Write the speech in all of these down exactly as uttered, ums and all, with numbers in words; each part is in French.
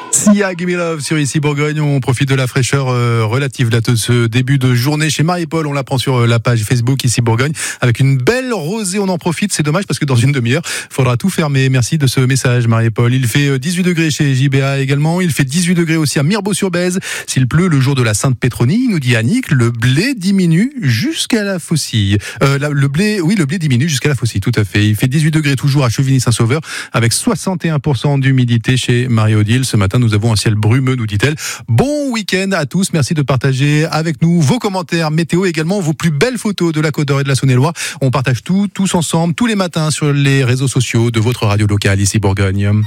Sia, Gimme Love sur Ici Bourgogne. On profite de la fraîcheur euh, relative là, de ce début de journée chez Marie-Paul. On la prend sur euh, la page Facebook Ici Bourgogne avec une belle rosée. On en profite. C'est dommage parce que dans une demi-heure, il faudra tout fermer. Merci de ce message, Marie-Paul. Il fait dix-huit degrés chez J B A également. Il fait dix-huit degrés aussi à Mirebeau-sur-Bèze. S'il pleut le jour de la Sainte-Pétronie, nous dit Annick, le blé diminue jusqu'à la Faucille. Euh, la, le blé, oui, le blé diminue jusqu'à la Faucille, tout à fait. Il fait dix-huit degrés toujours à Chevigny-Saint-Sauveur avec soixante et un pour cent d'humidité chez Marie-Odile. Ce matin, nous avons un ciel brumeux, nous dit-elle. Bon week-end à tous. Merci de partager avec nous vos commentaires météo, également vos plus belles photos de la Côte d'Or et de la Saône-et-Loire. On partage tout, tous ensemble, tous les matins sur les réseaux sociaux de votre radio locale ici Bourgogne.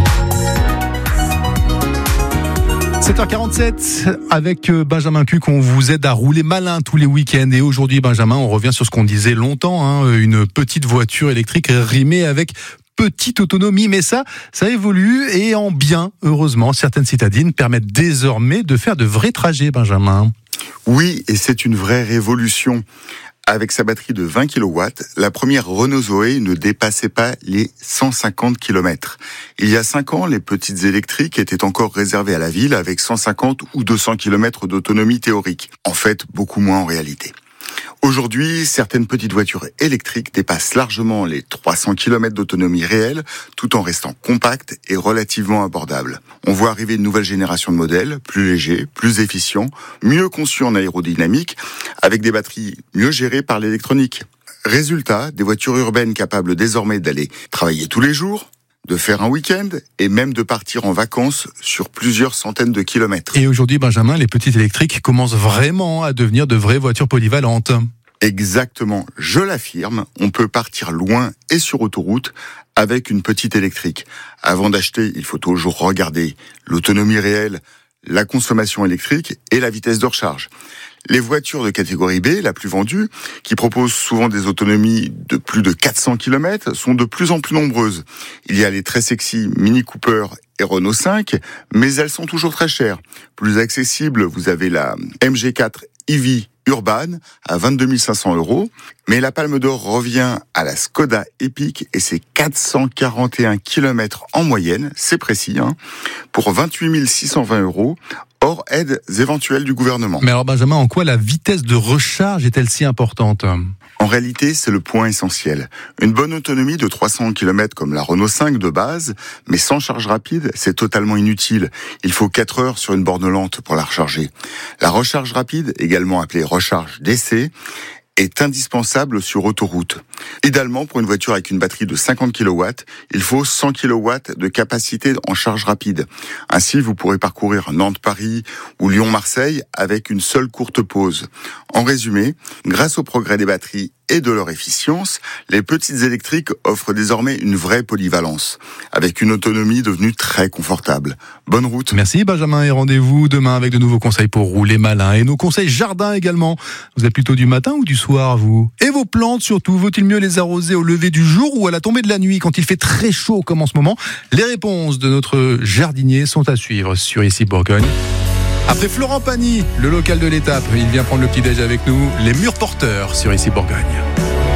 sept heures quarante-sept avec Benjamin Cuc, on vous aide à rouler malin tous les week-ends. Et aujourd'hui, Benjamin, on revient sur ce qu'on disait longtemps, hein, une petite voiture électrique rimée avec petite autonomie, mais ça, ça évolue et en bien, heureusement, certaines citadines permettent désormais de faire de vrais trajets, Benjamin. Oui, et c'est une vraie révolution. Avec sa batterie de vingt kilowatts, la première Renault Zoé ne dépassait pas les cent cinquante kilomètres. Il y a cinq ans, les petites électriques étaient encore réservées à la ville avec cent cinquante ou deux cents kilomètres d'autonomie théorique. En fait, beaucoup moins en réalité. Aujourd'hui, certaines petites voitures électriques dépassent largement les trois cents kilomètres d'autonomie réelle, tout en restant compactes et relativement abordables. On voit arriver une nouvelle génération de modèles, plus légers, plus efficients, mieux conçus en aérodynamique, avec des batteries mieux gérées par l'électronique. Résultat, des voitures urbaines capables désormais d'aller travailler tous les jours, de faire un week-end et même de partir en vacances sur plusieurs centaines de kilomètres. Et aujourd'hui, Benjamin, les petites électriques commencent vraiment à devenir de vraies voitures polyvalentes. Exactement, je l'affirme, on peut partir loin et sur autoroute avec une petite électrique. Avant d'acheter, il faut toujours regarder l'autonomie réelle, la consommation électrique et la vitesse de recharge. Les voitures de catégorie B, la plus vendue, qui proposent souvent des autonomies de plus de quatre cents kilomètres, sont de plus en plus nombreuses. Il y a les très sexy Mini Cooper et Renault cinq, mais elles sont toujours très chères. Plus accessibles, vous avez la M G quatre E V Urban à vingt-deux mille cinq cents euros, mais la Palme d'Or revient à la Skoda Epic et c'est quatre cent quarante et un kilomètres en moyenne, c'est précis, hein, pour vingt-huit mille six cent vingt euros, hors aides éventuelles du gouvernement. Mais alors Benjamin, en quoi la vitesse de recharge est-elle si importante ? En réalité, c'est le point essentiel. Une bonne autonomie de trois cents kilomètres comme la Renault cinq de base, mais sans charge rapide, c'est totalement inutile. Il faut quatre heures sur une borne lente pour la recharger. La recharge rapide, également appelée recharge d'essai, est indispensable sur autoroute. Idéalement, pour une voiture avec une batterie de cinquante kilowatts, il faut cent kilowatts de capacité en charge rapide. Ainsi, vous pourrez parcourir Nantes-Paris ou Lyon-Marseille avec une seule courte pause. En résumé, grâce au progrès des batteries et de leur efficience, les petites électriques offrent désormais une vraie polyvalence, avec une autonomie devenue très confortable. Bonne route. Merci Benjamin et rendez-vous demain avec de nouveaux conseils pour rouler malin et nos conseils jardin également. Vous êtes plutôt du matin ou du soir, vous ? Et vos plantes surtout, vaut-il mieux les arroser au lever du jour ou à la tombée de la nuit quand il fait très chaud comme en ce moment ? Les réponses de notre jardinier sont à suivre sur Ici Bourgogne. Après Florent Pagny, le local de l'étape, il vient prendre le petit-déj avec nous, les murs porteurs sur Ici Bourgogne.